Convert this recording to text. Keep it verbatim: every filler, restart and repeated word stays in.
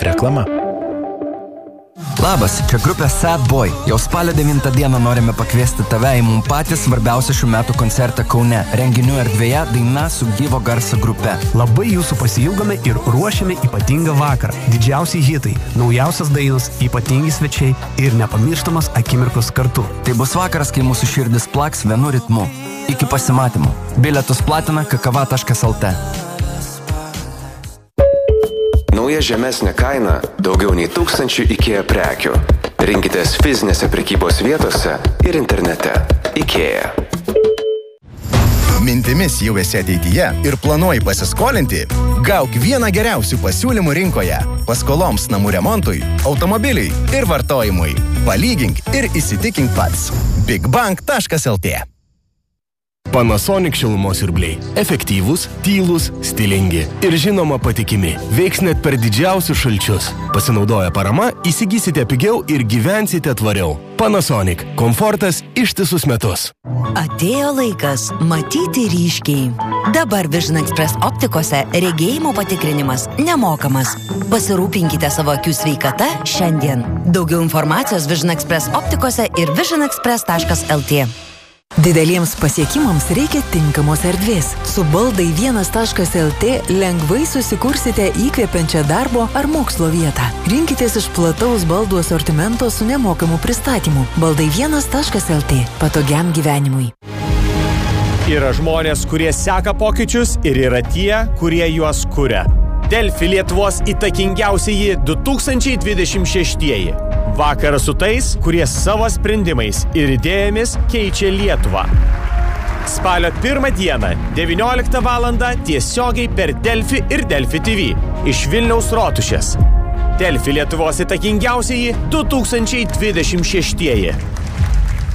Reklama. Labas, čia grupė Sad Boy. Jau spalio devintą dieną norime pakviesti tave į mum patį svarbiausią šių metų koncertą Kaune. Renginių erdvėje daina su gyvo garso grupe. Labai jūsų pasiilgome ir ruošiame ypatingą vakarą. Didžiausi hitai, naujausias dainos, ypatingi svečiai ir nepamirštamas akimirkos kartu. Tai bus vakaras, kai mūsų širdis plaks vienu ritmu. Iki pasimatymų. Bilietus platina kakava taškas lt. Nauja žemesnė kaina daugiau nei tūkstančių IKEA prekių. Rinkitės fizinėse prekybos vietose ir internete. IKEA. Mintimis jau esi ateityje ir planuoji pasiskolinti? Gauk vieną geriausių pasiūlymų rinkoje. Paskoloms namų remontui, automobiliui ir vartojimui. Palygink ir įsitikink pats. bigbank taškas lt. Panasonic šilumos siurbliai. Efektyvūs, tylūs, stilingi ir žinoma patikimi. Veiks net per didžiausius šalčius. Pasinaudoję parama, įsigysite pigiau ir gyvensite tvariau. Panasonic. Komfortas ištisus metus. Atėjo laikas matyti ryškiai. Dabar Vision Express optikose regėjimo patikrinimas nemokamas. Pasirūpinkite savo akių sveikata šiandien. Daugiau informacijos Vision Express optikose ir vision express taškas lt. Dideliems pasiekimams reikia tinkamos erdvės. Su baldai vienas taškas lt lengvai susikursite įkvepiančią darbo ar mokslo vietą. Rinkitės iš plataus baldų asortimento su nemokamu pristatymu. Baldai vienas taškas lt. Patogiam gyvenimui. Yra žmonės, kurie seka pokyčius ir yra tie, kurie juos kuria. Delfi Lietuvos įtakingiausieji du tūkstančiai dvidešimt šeštieji. Vakaras su tais, kurie savo sprendimais ir idėjomis keičia Lietuvą. Spalio pirmą dieną, devynioliktą valandą, tiesiogiai per Delfi ir Delfi T V iš Vilniaus Rotušės. Delfi Lietuvos įtakingiausieji du tūkstančiai dvidešimt šeštieji.